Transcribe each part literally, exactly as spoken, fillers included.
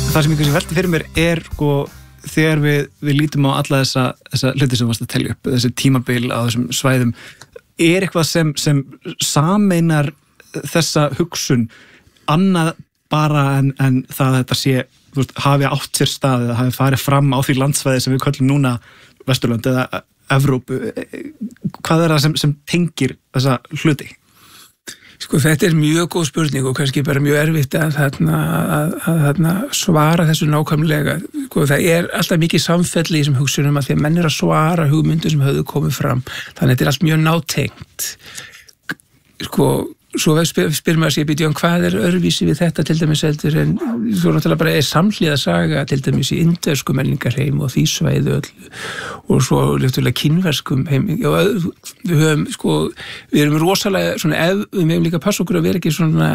það sem ég kannski velti fyrir mér er sko, þegar við, við lítum á alla þessa, þessa hluti sem varst að telja upp, þessi tímabil á þessum svæðum, er eitthvað sem, sem sameinar þessa hugsun annað bara en, en það að þetta sé, þú veist, hafi átt sér stað eða hafi farið fram á því landsvæði sem við köllum núna Vesturlönd eða Evrópu. Hvað er það sem, sem tengir þessa hluti? Sko þetta er mjög góð spurning og kannski bara mjög erfitt að, þarna, að, að, að svara þessu nákvæmlega. Sko, það er alltaf mikið samfelli í þessum hugsunum að því að menn er að svara hugmyndu sem höfðu komið fram. Þannig að þetta er allt mjög nátengt. Sko, svo spyr, spyr maður sér býtjum hvað er öðruvísi við þetta til dæmis heldur en svo náttúrulega bara er samhliða saga til dæmis í indversku menningarheim og því svæðu öll og svo náttúrulega kínverskum heim. Já, við höfum sko, við erum rosalega svona, ef, við meðum líka passa okkur að vera ekki svona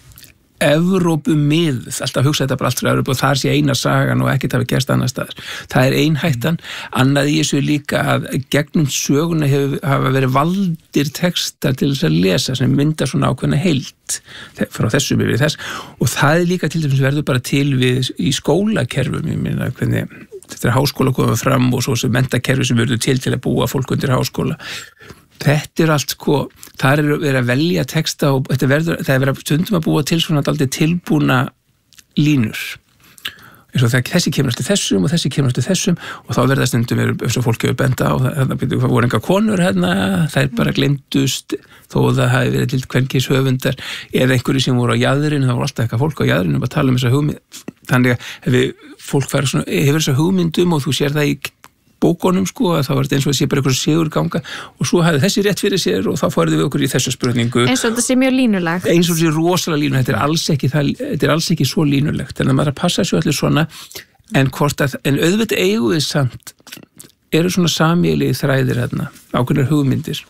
Evrópumið, alltaf hugsa þetta bara allt frá Evrópu og þar sé eina sagan og ekkert hafi gerst annar staðar. Það er einhættan, annað í þessu líka að gegnum söguna hefur, hafa verið valdir textar til þess að lesa sem mynda svona ákveðna heild frá þessum yfir þess og það er líka til dæmis verður bara til við í skólakerfum, ég meina hvernig þetta er háskóla komið fram og svo sem menntakerfi sem verður til til að búa fólk undir háskóla. Þetta er allt sko, það er verið að velja texta og þetta verður, það er verið að stundum að búa til svona aldrei tilbúna línur. Eins og það, þessi kemur eftir þessum og þessi kemur eftir þessum og þá verða stundum verið, eins og fólk hefur benda á, það voru enga konur hérna, þær bara glemdust þó það hafi verið til kvenkis höfundar eða einhverju sem voru á jaðrinu, það voru alltaf eitthvað fólk á jaðrinu að tala um þessa hugmynd. Þannig að ef við, fólk fær svona, hefur þessa hugmyndum og þú sér það í bókunum sko, að þá var þetta eins og það sé bara eitthvað sigurganga og svo hafði þessi rétt fyrir sér og þá færðu við okkur í þessu spurningu. Eins og þetta sé mjög línulegt. Eins og þetta sé rosalega línulegt, þetta er alls ekki, það, þetta er alls ekki svo línulegt, en það maður að passa þessu allir svona, en hvort að, en auðvitað eigum við samt, eru svona sameiginlegir þræðir hérna, ákveðnar hugmyndir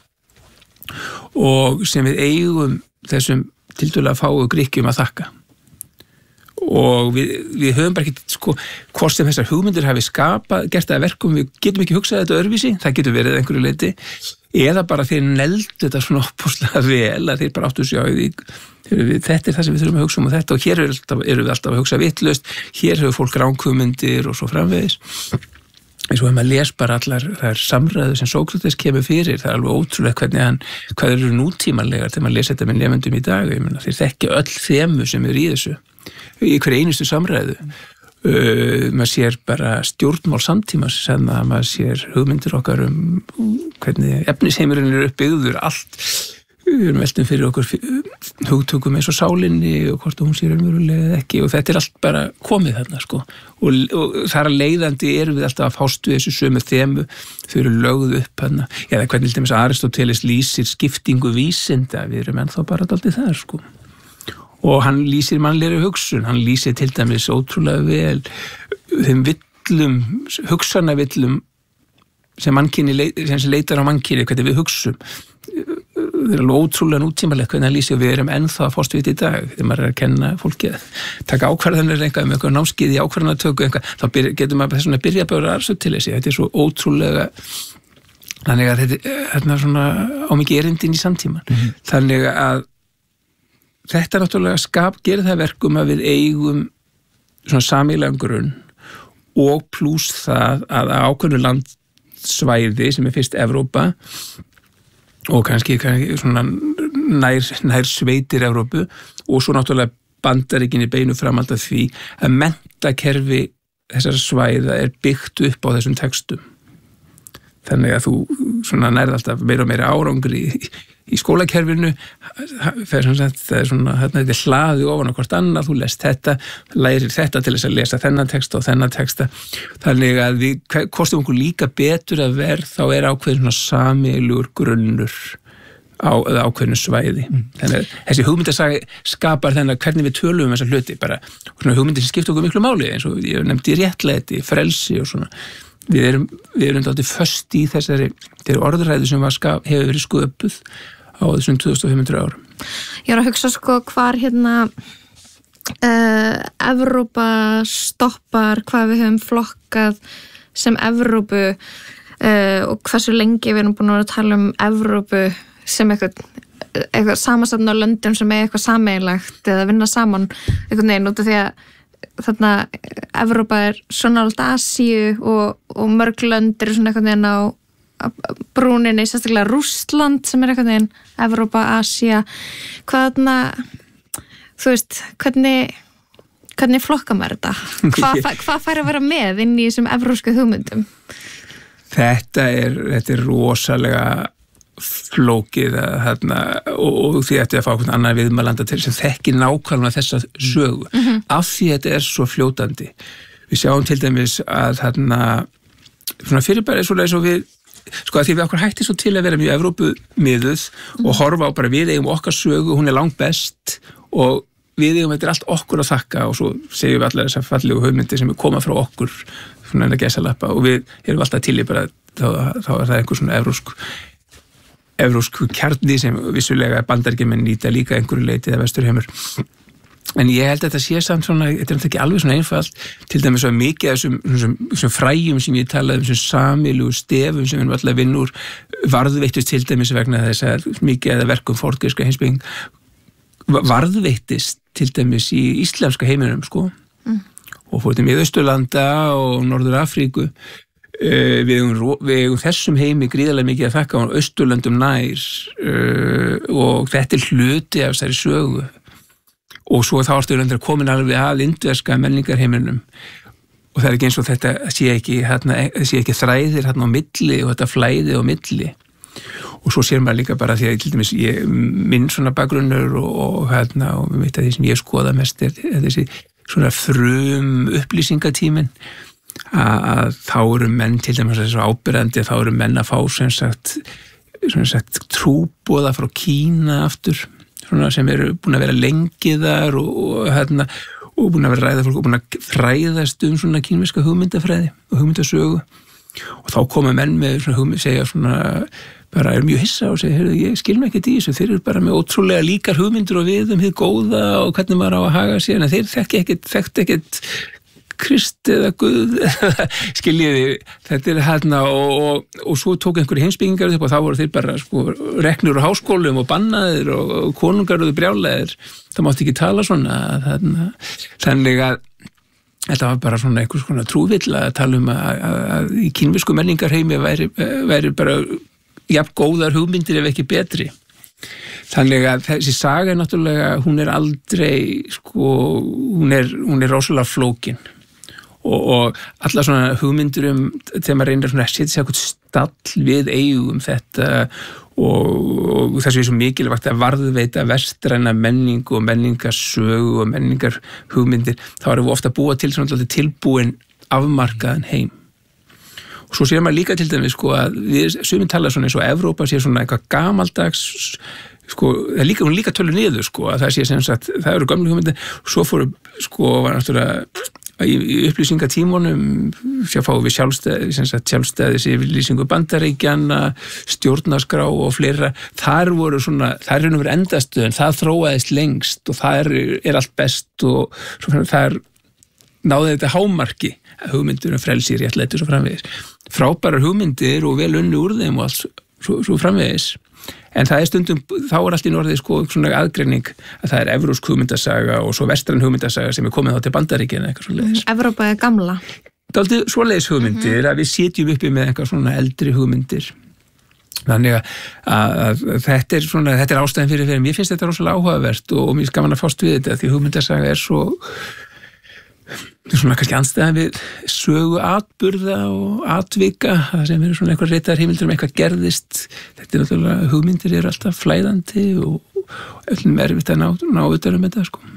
og sem við eigum þessum tiltölulega fáu Grikkjum að þakka. Og við, við höfum bara ekki sko, hvort sem þessar hugmyndir hafi skapað, gert það að verkum, við getum ekki hugsað þetta öðruvísi, það getur verið einhverju leyti, eða bara þeir neldu þetta svona opposlega vel, að þeir bara áttu sig á því, þetta er það sem við þurfum að hugsa um og þetta og hér erum við alltaf að hugsa vitlaust, hér hefur fólk ránghugmyndir og svo framvegis. Eins og ef maður les bara allar þær samræður sem Sókrates kemur fyrir, það er alveg ótrúlega hvernig hann, hvað eru nútímanlegar þegar maður les þetta með nemendum í dag, ég meina, þeir þekkja öll þemu sem er í þessu, í hverju einustu samræðu. Uh, maður sér bara stjórnmál samtímas, sem að maður sér hugmyndir okkar um hvernig efnisheimurinn er uppbyggður, allt, við erum veltum fyrir okkur hugtökum eins og sálinni og hvort hún sér umverulega eða ekki og þetta er allt bara komið þarna sko og, og þar að leiðandi erum við alltaf að fást við þessu sömu þemu þau eru lögð upp hana eða hvernig til dæmis Aristóteles lýsir skiptingu vísinda, við erum ennþá bara dálítið þar sko og hann lýsir mannlegri hugsun, hann lýsir til dæmis ótrúlega vel þeim villum, hugsanavillum sem mannkyni sem leitar á mannkyni, hvernig við hugsum það er alveg ótrúlega nútímalegt hvernig hann lýsir og við erum ennþá að fást við þetta í dag þegar maður er að kenna fólki að taka ákvarðanir eitthvað um eitthvað námskeið í ákvarðanatöku eitthvað, þá byr, getur maður þess að byrja bara Aristótelesi, þetta er svo ótrúlega þannig að þetta er svona á mikið erindin í samtíman mm-hmm. þannig að þetta náttúrulega skap gerir það verkum að við eigum svona sameiginlegan grunn og plús það að ákveðnu landsvæði sem er fyrst Evrópa og kannski, kannski svona nær, nær sveitir Evrópu og svo náttúrulega Bandaríkin í beinu framhald af því að menntakerfi þessar svæða er byggt upp á þessum textum. Þannig að þú svona nærð alltaf meira og meira árangri í, í skólakerfinu, fer sem sagt, það er svona, þetta er hlaði ofan á hvort annað, þú lest þetta, lærir þetta til þess að lesa þennan texta og þennan texta. Þannig að við kostum okkur líka betur að verð, þá er ákveðin svona sameiginlegur grunnur á ákveðinu svæði. Mm. Þannig að þessi hugmyndasaga skapar þennan hvernig við tölum um þessa hluti, bara svona hugmyndir sem skipta okkur miklu máli, eins og ég nefndi réttlæti, frelsi og svona. Við erum, við erum dálítið föst í þessari, þessari orðræðu sem var skap, hefur verið sköpuð á þessum tvö þúsund og fimm hundruð árum. Ég er að hugsa sko hvar hérna uh, Evrópa stoppar, hvað við höfum flokkað sem Evrópu uh, og hversu lengi við erum búin að vera að tala um Evrópu sem eitthvað, eitthvað samanstafn á löndum sem er eitthvað sameiginlegt eða vinna saman einhvern veginn út af því að þarna Evrópa er svona allt Asíu og, og mörg lönd eru svona eitthvað veginn á brúninni, sérstaklega Rússland sem er eitthvað veginn Evrópa, Asía hvað þarna þú veist, hvernig hvernig flokka maður þetta? Hvað, hvað fær að vera með inn í þessum evrósku hugmyndum? Þetta er, þetta er rosalega flókið að, hérna, og, og því ætti að fá einhvern annan viðmælanda til sem þekki nákvæmlega þessa sögu mm -hmm. af því þetta er svo fljótandi. Við sjáum til dæmis að hérna, svona fyrir bara svo leið svo við sko að því við okkur hætti svo til að vera mjög Evrópumiðuð mm. og horfa á bara við eigum okkar sögu, hún er langt best og við eigum þetta er allt okkur að þakka og svo segjum við allar þessar fallegu hugmyndir sem er koma frá okkur svona en að gesalappa og við erum alltaf til í bara þá, þá er það einhver svona evrósk evrósk kjarni sem vissulega bandaríkjamenn nýta líka einhverju leiti eða vesturheimur. En ég held að þetta sé samt svona, þetta er ekki alveg svona einfalt, til dæmis svo mikið af þessum, þessum, þessum fræjum sem ég talaði um, þessum sameiginlegu stefum sem við erum alltaf að vinna úr, varðveittust til dæmis vegna þess að mikið af verkum forngríska heimspeking varðveittist til dæmis í íslamska heiminum, sko, mm. og fór til Miðausturlanda og Norður Afríku. Uh, við, eigum, við eigum þessum heimi gríðarlega mikið að þakka á Austurlöndum nær uh, og þetta er hluti af þessari sögu. Og svo þá ertu reyndar komin alveg að indverska menningarheiminum og það er ekki eins og þetta sé ekki, hérna, sé ekki þræðir hérna á milli og þetta flæði á milli og svo sér maður líka bara því að til dæmis ég, minn svona bakgrunnur og, og hérna og við veit að því sem ég skoða mest er, er þessi svona frum upplýsingatímin að þá eru menn til dæmis þessu ábyrðandi þá eru menn að fá sem sagt, sem sagt trúboða frá Kína aftur svona sem eru búin að vera lengi þar og, og, hérna, og búin að vera ræða fólk og búin að fræðast um svona kínverska hugmyndafræði og hugmyndasögu og þá koma menn með svona hugmynd, segja svona bara er mjög hissa og segja, heyrðu, ég skil mig ekkert í þessu, þeir eru bara með ótrúlega líkar hugmyndur og við um hið góða og hvernig maður á að haga sér, en þeir þekki ekkert, þekkt ekkert Krist eða Guð, skiljiði, þetta er hérna og, og, og svo tók einhverju heimspekingar upp og þá voru þeir bara sko reknir úr háskólum og bannaðir og, og konungar og brjálæðir, það mátti ekki tala svona, þarna, þannig að þetta var bara svona einhvers konar trúvill að tala um að, að, að í kínversku menningarheimi væri, væri bara jafn góðar hugmyndir ef ekki betri. Þannig að þessi saga er náttúrulega, hún er aldrei, sko, hún er, hún er rosalega flókin. Og, og alla svona hugmyndir um þegar maður reynir svona að setja sig eitthvað stall við eigum þetta og, og þess að það er svo mikilvægt að varðveita vestræna menningu og menningarsögu og menningarhugmyndir þá erum við ofta að búa til svona tilbúin afmarkaðan heim og svo sér maður líka til dæmis sko að við sumir tala svona eins og Evrópa sé svona eitthvað gamaldags sko, það er líka, hún líka tölur niður sko að það sé sem sagt, það eru gömlu hugmyndir og svo fóru sko var náttúrulega í upplýsingatímunum sér fáum við sjálfstæði, sjálfstæðis yfirlýsingu Bandaríkjanna, stjórnarskrá og fleira, þar voru svona, þar er nú verið endastöðun, það þróaðist lengst og það er, er allt best og svo, það náði þetta hámarki að hugmyndur um frelsi, réttlæti og svo framvegis. Frábærar hugmyndir og vel unni úr þeim og allt svo, svo framvegis. En það er stundum, þá er allt í norðið sko svona aðgreining að það er evrósk hugmyndasaga og svo vestræn hugmyndasaga sem er komið þá til Bandaríkjanna eitthvað svoleiðis. Evrópa er gamla. Dálítið svoleiðis hugmyndir mm -hmm. að við sitjum uppi með eitthvað svona eldri hugmyndir. Þannig að, að, að þetta er svona, þetta er ástæðin fyrir fyrir. Mér finnst þetta rosalega áhugavert og, og mér er gaman að fást við þetta því hugmyndasaga er svo svona kannski andstæðan við sögu atburða og atvika það sem eru svona eitthvað reytar heimildur um eitthvað gerðist þetta er náttúrulega hugmyndir eru alltaf flæðandi og öllum erfitt að ná, ná utan um þetta sko.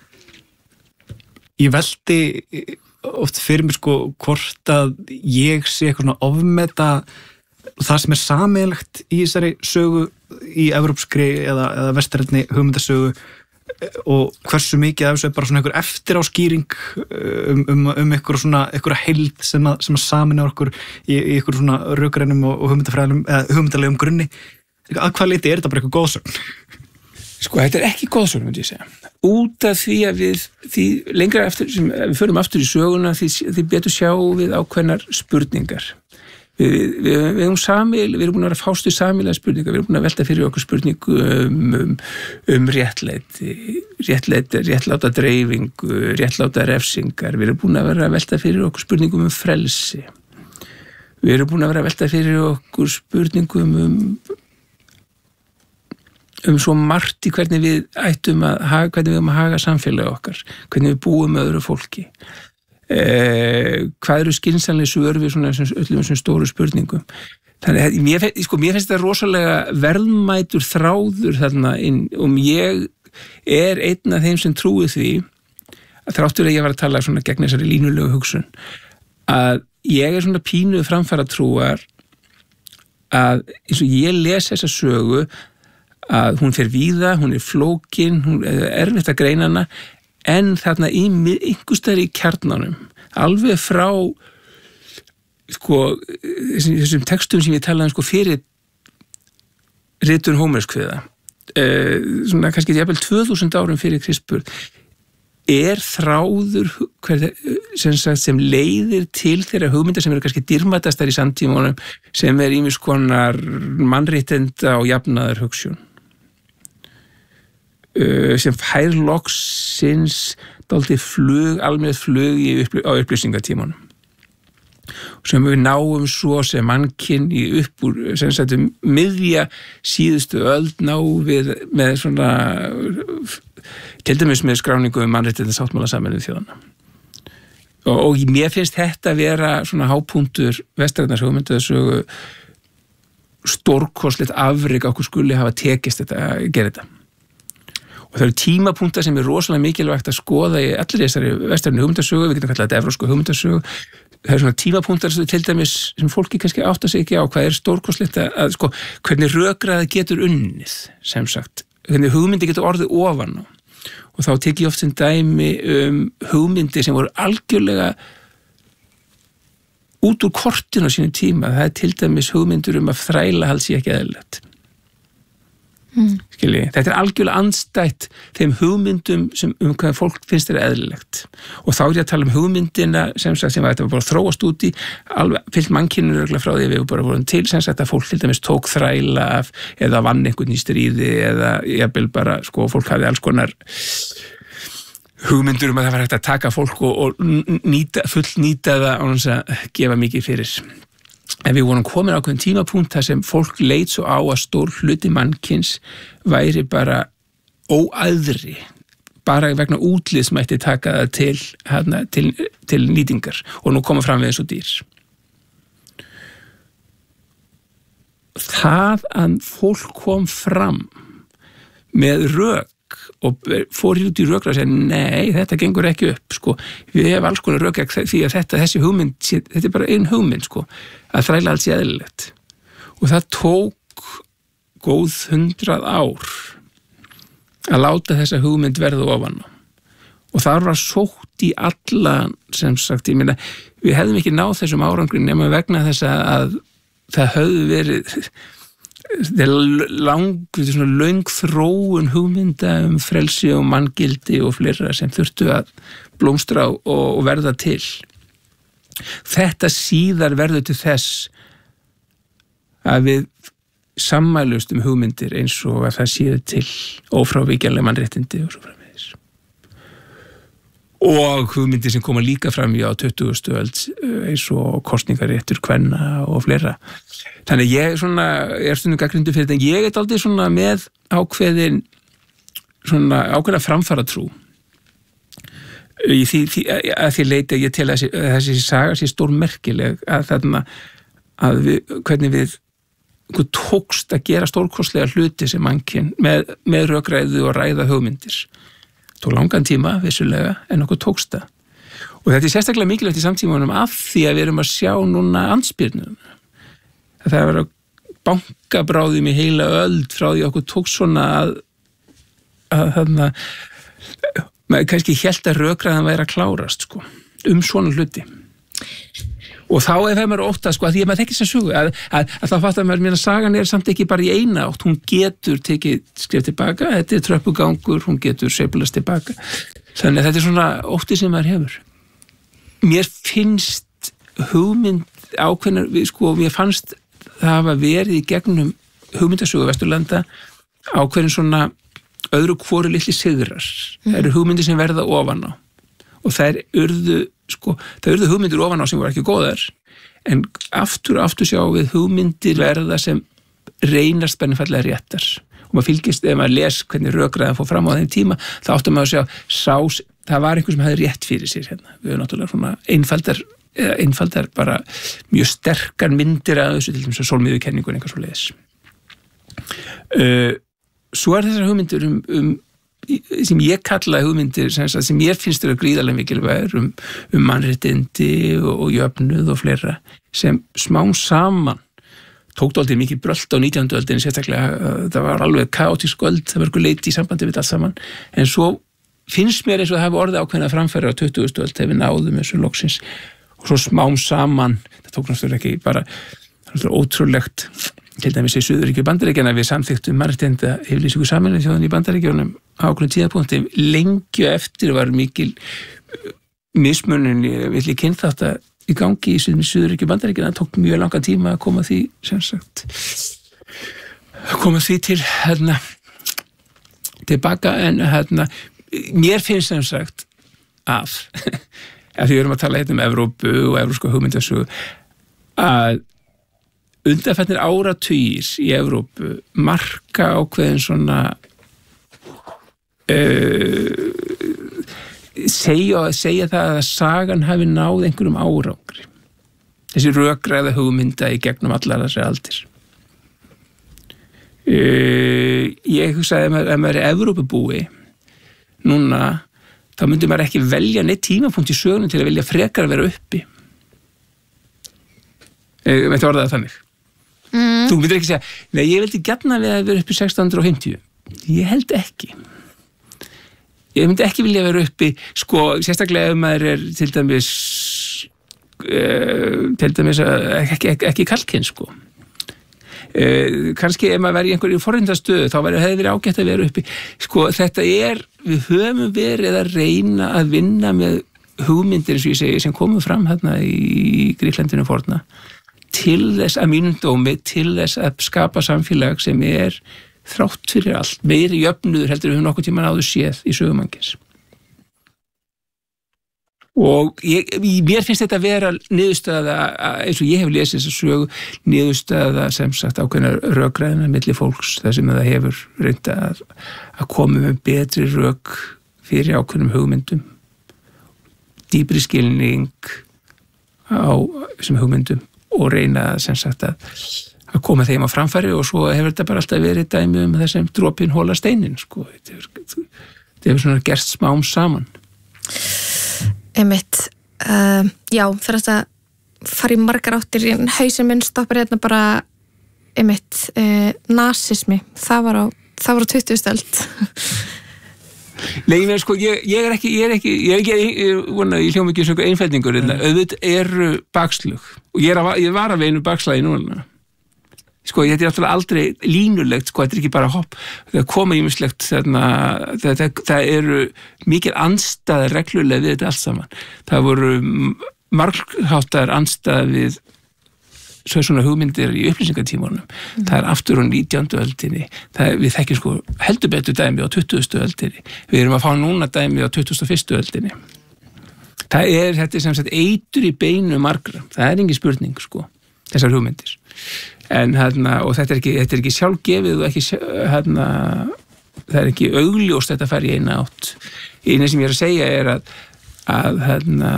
Ég veldi oft fyrir mig sko hvort að ég sé eitthvað svona ofmeta það sem er sameiginlegt í þessari sögu í evrópskri eða, eða vestrænni hugmyndasögu og hversu mikið af þessu er bara svona einhver eftiráskýring um, um, um einhver svona, einhver heild sem að, sem að saminar okkur í, í einhver svona rökrænum og, og hugmyndafræðum eða hugmyndalegum grunni. Að hvað leiti er þetta bara eitthvað góðsögn? Sko, þetta er ekki góðsögn, myndi ég segja. Út af því að við, því lengra eftir, sem við förum aftur í söguna, því, því betur sjá við ákveðnar spurningar. við, við, við erum samil, við erum búin að vera fást við samílega spurningar, við erum búin að velta fyrir okkur spurningu um, um, um réttlæti, réttlæti, réttláta dreifingu, réttláta refsingar, við erum búin að vera að velta fyrir okkur spurningum um frelsi, við erum búin að vera að velta fyrir okkur spurningum um um svo margt í hvernig við ættum að haga, hvernig við erum að haga samfélagi okkar, hvernig við búum með öðru fólki. Eh, hvað eru skynsamlega svör við svona öllum þessum stóru spurningum. Þannig að mér, sko, mér finnst þetta rosalega verðmætur þráður þarna inn og ég er einn af þeim sem trúi því að þráttur að ég var að tala svona gegn þessari línulegu hugsun að ég er svona pínuð framfara trúar að eins og ég les þessa sögu að hún fer víða, hún er flókin, hún er erfitt að greina hana, en þarna í einhverstaðar í kjarnanum, alveg frá sko, þessum textum sem ég talaði um sko, fyrir ritun Hómerskviða, eh, svona kannski jafnvel tvö þúsund árum fyrir Kristburð, er þráður hver, sem, sagt, sem leiðir til þeirra hugmynda sem eru kannski dýrmætastar í samtímanum, sem er ýmis konar mannréttinda og jafnaðar hugsun. Sem fær loksins dálítið flug, almennið flug í uppl- á upplýsingatímanum. Sem við náum svo sem mannkinn í upp úr, sem sagt, miðja síðustu öld ná við með svona, til dæmis með skráningu um mannréttinda sáttmála Sameinuðu þjóðanna. Og, og mér finnst þetta vera svona hápunktur vestrænnar hugmyndasögu stórkostlegt afrek á okkur skuli hafa tekist þetta að gera þetta. Og það eru tímapunktar sem er rosalega mikilvægt að skoða í allir þessari vestrænu hugmyndasögu, við getum kallað þetta evrópsku hugmyndasögu. Það eru svona tímapunktar sem til dæmis sem fólki kannski átta sig ekki á hvað er stórkostlegt að sko, hvernig rökræða getur unnið, sem sagt, hvernig hugmyndi getur orðið ofan á. Og þá tek ég oft sem dæmi um hugmyndi sem voru algjörlega út úr kortinu á sínum tíma. Það er til dæmis hugmyndur um að þrælahald sé ekki eðlilegt. Mm. Skilji, þetta er algjörlega andstætt þeim hugmyndum sem um hvað fólk finnst þeirra eðlilegt og þá er ég að tala um hugmyndina sem sagt sem að þetta var bara þróast út í alveg fyllt mannkyninu örgulega frá því við bara vorum til sem sagt að fólk til dæmis tók þræla af eða vann einhvern í stríði eða jafnvel bara sko fólk hafði alls konar hugmyndur um að það var hægt að taka fólk og, og nýta, full nýta það á þess að gefa mikið fyrir. En við vorum komin á einhvern tímapunkt þar sem fólk leit svo á að stór hluti mannkyns væri bara óæðri, bara vegna útlits mætti taka það til, hana, til, til nýtingar og nú koma fram við eins og dýr. Það að fólk kom fram með rök og fór hér út í rökra og segja nei, þetta gengur ekki upp sko. Við hefum alls konar rök því að þetta, þessi hugmynd, þetta er bara ein hugmynd sko, að þræla alls í eðlilegt og það tók góð hundrað ár að láta þessa hugmynd verða ofan á og það var sótt í alla sem sagt, ég meina, við hefðum ekki náð þessum árangri nema vegna þess að það höfðu verið þetta er lang, svona löng þróun hugmynda um frelsi og manngildi og fleira sem þurftu að blómstra og, og verða til. Þetta síðar verður til þess að við sammælust um hugmyndir eins og að það séu til ófrávíkjanleg mannréttindi og svo framvegis. Og hugmyndir sem koma líka fram í á tuttugustu öld eins og kosningaréttur kvenna og fleira. Þannig ég svona, er stundum gagnrýndur fyrir þetta, en ég er aldrei svona með ákveðin, svona ákveðna framfara trú. Í því, því að því leiti að ég tel að þessi, þessi saga sé stórmerkileg að þarna, að við, hvernig við tókst að gera stórkostlega hluti sem mannkyn með, með rökræðu og ræða hugmyndir. Tók langan tíma, vissulega, en okkur tókst það. Og þetta er sérstaklega mikilvægt í samtímanum af því að við erum að sjá núna andspyrnum. Það er að vera bankabráðum í heila öld frá því okkur tók svona að, að þarna, maður kannski hélt að rökræðan væri að klárast, sko, um svona hluti. Og þá ef maður óttast, sko, að því að maður þekkir þess að sugu, að, að, að þá fattar maður, mér að sagan er samt ekki bara í eina átt, hún getur tekið skrif tilbaka, þetta er tröppugangur, hún getur sveiflast tilbaka. Þannig að þetta er svona ótti sem maður hefur. Mér finnst hugmynd ákveðnar, sko, mér fannst það hafa verið í gegnum hugmyndasögu Vesturlanda ákveðin svona öðru hvoru litli sigrar. Mm. Það eru hugmyndir sem verða ofan á og þær urðu, sko, það urðu hugmyndir ofan á sem voru ekki góðar en aftur og aftur sjá við hugmyndir verða sem reynast bennifallega réttar og maður fylgist, ef maður les hvernig rökræðan fór fram á þeim tíma, þá áttum maður að sjá sá, það var einhver sem hefði rétt fyrir sér hérna. Við erum náttúrulega svona einfaldar einfaldar bara mjög sterkar myndir að þessu, til dæmis að sólmiðjukenningun eitthvað svo leiðis. Uh, svo er þessar hugmyndir um, um sem ég kallaði hugmyndir sem, sem ég finnst þér að gríðarlega mikilvægur um, um mannréttindi og, og jöfnuð og fleira sem smám saman tók dálítið mikið brölt á nítjándu öldinni sérstaklega, það var alveg kaotísk öld, það var eitthvað leyti í sambandi við allt saman, en svo finnst mér eins og það hefði orðið ákveðna framfæri á tuttugustu öld þegar við náðum þessu loksins og svo smám saman, það tók náttúrulega ekki bara, það er ótrúlegt til dæmis í Suðuríkju Bandaríkjanna við samþykktum mannréttinda yfirlýsingu Sameinuðu þjóðanna í Bandaríkjunum á ákveðnum tíðapunkti lengju eftir var mikil mismunun vill í kynþátta í gangi í Suðuríkju Bandaríkjanna, það tók mjög langa tíma að koma því sem sagt að koma því til hérna tilbaka en hérna mér finnst sem sagt að að því við erum að tala hérna um Evrópu og evrópska hugmyndasögu að undanfarnir áratugir í Evrópu marka ákveðin svona uh, segja, segja það að sagan hafi náð einhverjum árangri. Þessi rökræða hugmynda í gegnum allar þessar aldir. Uh, ég hugsaði að ef maður er Evrópubúi núna, þá myndi maður ekki velja neitt tímapunkt í sögunum til að velja frekar að vera uppi. Ég veit orðað þannig. Mm. Þú myndir ekki segja, nei, ég vildi gjarna við að vera uppi sextán hundruð fimmtíu. Ég held ekki. Ég myndi ekki vilja vera uppi, sko, sérstaklega ef maður er til dæmis, uh, til dæmis ekki, ekki, ekki kalkinn, sko. Uh, kannski ef maður væri í einhverju forrindastöðu, þá væri, hefði verið ágætt að vera uppi. Sko, þetta er, við höfum verið að reyna að vinna með hugmyndir, eins og ég segi, sem komum fram hérna í Gríklandinu forna. Til þess að mínum dómi, til þess að skapa samfélag sem er þrátt fyrir allt, meiri jöfnuður heldur við nokkuð tímann áður séð í sögumannkins. Og ég, mér finnst þetta að vera niðurstaða, eins og ég hef lesið þessa sögu, niðurstaða sem sagt ákveðnar rökræðina milli fólks, þar sem það hefur reynda að, að koma með betri rök fyrir ákveðnum hugmyndum, dýpri skilning á þessum hugmyndum og reyna sem sagt að, að koma þeim á framfæri og svo hefur þetta bara alltaf verið dæmi um þessum dropinn hóla steinin, sko. Þetta hefur, þetta hefur svona gerst smám saman. Einmitt, uh, já, fyrir að fara í margar áttir, hausinn minn stoppar hérna bara, einmitt, uh, nasismi, það var á, það var á tuttugustu öld. Nei, ég, sko, ég, ég er ekki, ég er ekki, ég er ekki, ég, vona, ég hljóma ekki svona einfældingur, mm. auðvitað eru bakslug og ég, er að, ég var að veinu bakslagi núna. Sko, þetta er alltaf aldrei línulegt, sko, þetta er ekki bara hopp, það koma ímislegt, þarna, það, það, það eru mikil andstæðar reglulega við þetta allt saman. Það voru margháttar andstæðar við svo svona hugmyndir í upplýsingatímanum. Mm. Það er aftur á nítjándu öldinni. Það er, við þekkjum sko heldur betur dæmi á tuttugustu öldinni. Við erum að fá núna dæmi á tuttugustu og fyrstu öldinni. Það er, þetta er sem sagt eitur í beinu margra. Það er engin spurning, sko, þessar hugmyndir. En hérna, og þetta er ekki, þetta er ekki sjálfgefið og ekki, hérna, það er ekki augljóst þetta fær í eina átt. Eina sem ég er að segja er að, að hérna,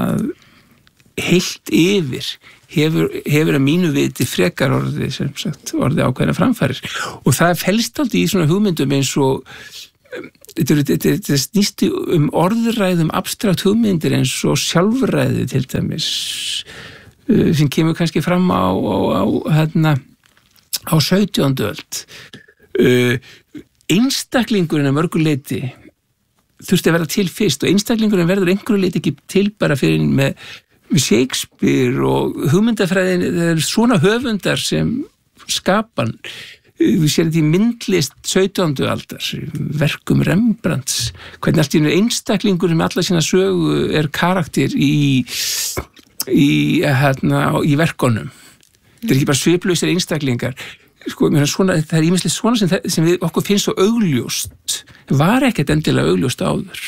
heilt yfir hefur, hefur að mínu viti frekar orðið, sem sagt, orðið ákveðna framfærir. Og það felst aldrei í svona hugmyndum eins og, þetta, þetta, þetta snýst um orðræðum abstrakt hugmyndir eins og sjálfræði til dæmis, sem kemur kannski fram á, á, á, hérna, á sautjándu öld. Einstaklingurinn að mörgu leyti þurfti að vera til fyrst og einstaklingurinn verður einhverju leyti ekki til bara fyrir með Shakespeare og hugmyndafræðin, það eru svona höfundar sem skapan. Við séum þetta í myndlist sautjándu aldar, verkum Rembrandts, hvernig allt í einu einstaklingurinn með alla sína sögu er karakter í í, hérna, í verkonum. Þetta er ekki bara sviplausir einstaklingar. Sko, mér svona, það er ýmislegt svona sem, sem við, okkur finnst svo augljóst. Var ekkert endilega augljóst áður.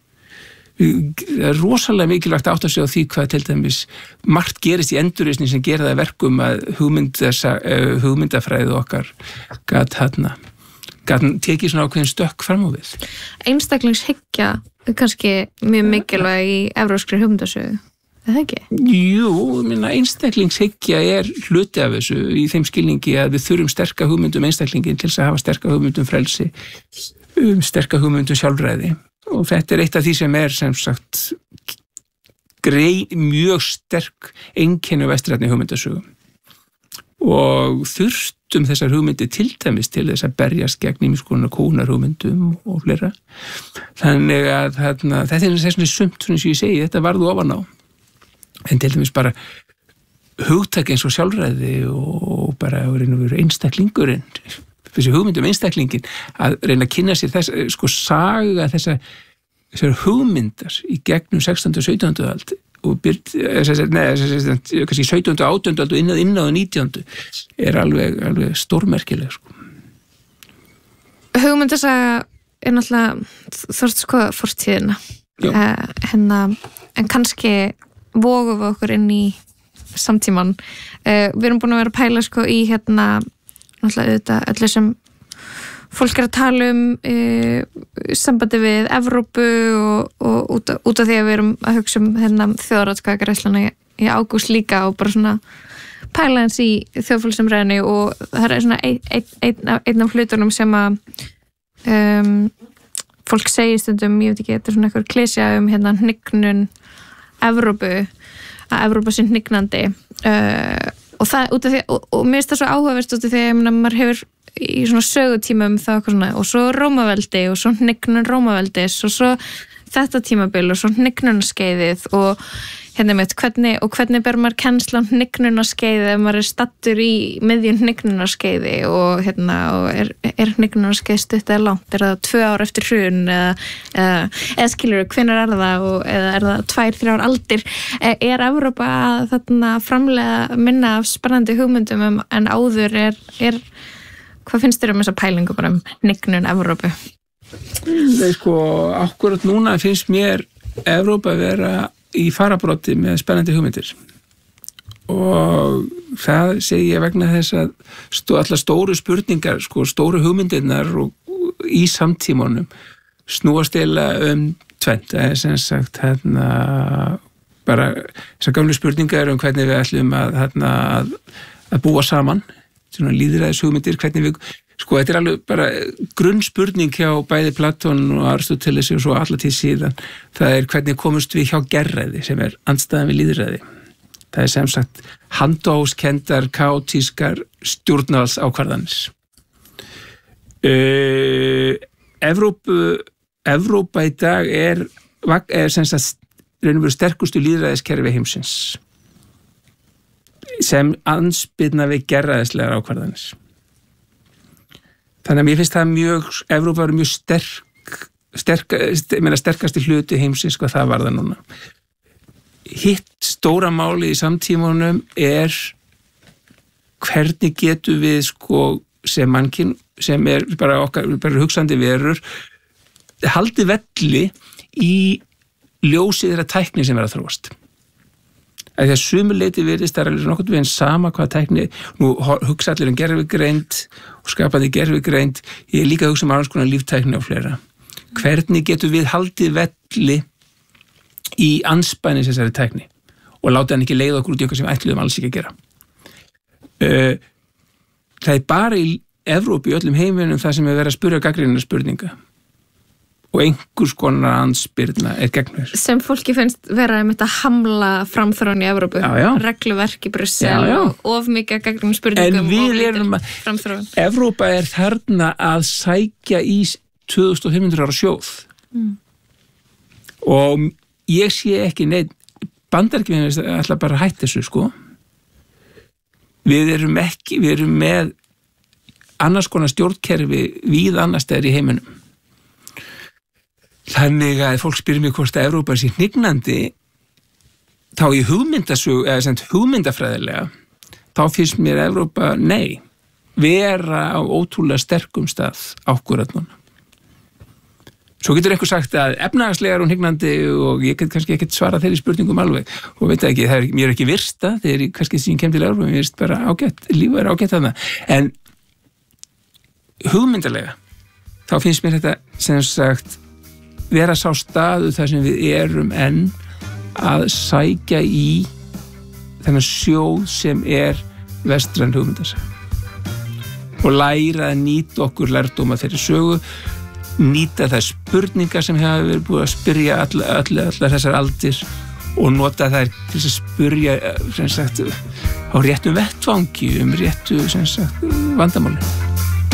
Það er rosalega mikilvægt átt að segja á því hvað til dæmis margt gerist í endurreisni sem gera það verkum að hugmyndasa, hugmyndafræði okkar gat hérna gat tekið svona ákveðin stökk fram á við. Einstaklingshyggja er kannski mjög mikilvæg í evrópskri hugmyndasögu, er það ekki? Jú, minna, einstaklingshyggja er hluti af þessu í þeim skilningi að við þurfum sterka hugmyndum einstaklingin til þess að hafa sterka hugmyndum frelsi, um sterka hugmyndum sjálfræði. Og þetta er eitt af því sem er sem sagt grei, mjög sterk einkenni vestrænni hugmyndasögu og þurftum þessar hugmyndir til dæmis til þess að berjast gegn ýmiss konar kúnar hugmyndum og fleira. Þannig að þarna, þetta er þess að sumt svona sem ég segi, þetta varðu ofan á. En til dæmis bara hugtak eins og sjálfræði og bara einstaklingurinn, þessi hugmyndum einstaklingin, að reyna að kynna sér þess, sko saga þessa, þessar hugmyndar í gegnum sextándu og sautjándu öld og byrt, neða, kannski sautjándu og átjándu öld og innað innað og nítjándu er alveg, alveg stórmerkileg, sko. Hugmyndasaga er náttúrulega, þú veist sko, fortíðina. Uh, hérna, en kannski vogum við okkur inn í samtíman. Uh, við erum búin að vera að pæla sko í hérna náttúrulega auðvitað öllu sem fólk er að tala um e, sambandi við Evrópu og, og út, af, út af því að við erum að hugsa um hérna, þjóðaratkvæðagreiðsluna í, í ágúst líka og bara svona pæla hans í þjóðfélagsumræðunni og það er svona ein, ein, ein, einn af hlutunum sem að um, fólk segir stundum, ég veit ekki, þetta er svona eitthvað klésja um hérna hnignun Evrópu, að Evrópa sé hnignandi uh, og það út af því, og, og mér finnst það svo áhugavert út af því að maður hefur í svona sögutímum það okkur svona, og svo Rómaveldi og svo hnignun Rómaveldis og svo þetta tímabil og svo hnignunarskeiðið og hérna með hvernig, og hvernig ber maður kennsla á hnignunarskeiði ef maður er stattur í miðjum hnignunarskeiði og hérna, og er, er hnignunarskeiði stutt eða langt, er það tvö ár eftir hrun eða, eða, eða skilur við, hvenær er það og eða er það tvær, þrjár aldir, er Evrópa þarna framlega minna af spennandi hugmyndum um, en áður er, er, hvað finnst þér um þessa pælingu bara um hnignun Evrópu? Nei, sko, akkurat núna finnst mér Evrópa vera í farabrotti með spennandi hugmyndir og það segi ég vegna þess að stó, allar stóru spurningar, sko, stóru hugmyndirnar og, og í samtímanum snúast eiginlega um tvennt, það er sem sagt hérna bara þessar gamlu spurningar um hvernig við ætlum að, hérna, að, að búa saman, svona lýðræðis hugmyndir, hvernig við sko, þetta er alveg bara grunnspurning hjá bæði Platón og Aristoteles og svo alla tíð síðan. Það er hvernig komumst við hjá gerræði sem er andstæðan við lýðræði. Það er sem sagt handahófskendar, kaotískar stjórnvalsákvarðanir. Uh, Evrópu, Evrópa í dag er, er sem sagt raun og veru sterkustu lýðræðiskerfi heimsins sem andspyrna við gerræðislegar ákvarðanir. Þannig að mér finnst það mjög, Evrópa var mjög sterk, sterk meina sterkasti hluti heimsins hvað það var það núna. Hitt stóra máli í samtímanum er hvernig getum við sko sem mannkyn, sem er bara okkar, bara hugsandi verur, haldi velli í ljósi þeirra tækni sem er að þróast. Að því að sumuleyti virðist það er alveg nokkuð veginn sama hvað tækni, nú hugsa allir um gervigreind og skapandi gervigreind, ég er líka að hugsa um alls konar líftækni og fleira. Hvernig getum við haldið velli í anspænis þessari tækni og láta hann ekki leiða okkur út í eitthvað sem við ætluðum alls ekki að gera. Það er bara í Evrópu í öllum heiminum það sem er verið að spyrja gagnrýninna spurninga og einhvers konar andspyrna er gegn þessu. Sem fólki finnst vera að hamla framþróun í Evrópu, já, já. Regluverk í Brussel og of mikið gagnrýnum spurningum en við erum að framþróun. Evrópa er þarna að sækja í tvö þúsund og fimm hundruð ára sjóð mm. og ég sé ekki neitt, Bandaríkin ætla bara að hætta þessu, sko. Við erum ekki, við erum með annars konar stjórnkerfi víð annars staðar í heiminum. Þannig að fólk spyrir mig hvort að Evrópa sé hnignandi, þá í hugmyndasögu, eða sem hugmyndafræðilega, þá finnst mér Evrópa, nei, vera á ótrúlega sterkum stað ákvörðat núna. Svo getur einhver sagt að efnahagslega er hún hyggnandi og ég get kannski ekkert svara þeirri spurningum alveg og veit ekki, það er, mér er ekki virsta þegar ég kannski sín kem til Evrópu, mér virst bara ágætt, lífa er ágætt þarna, en hugmyndalega þá finnst mér þetta sem sagt vera sá staðu þar sem við erum enn að sækja í þennan sjóð sem er vestræn hugmyndasaga og læra að nýta okkur lærdóma þeirri sögu, nýta þær spurningar sem hafa verið búið að spyrja allar, allar, allar þessar aldir og nota þær til að spyrja sem sagt á réttum vettvangi um réttu sem sagt vandamáli.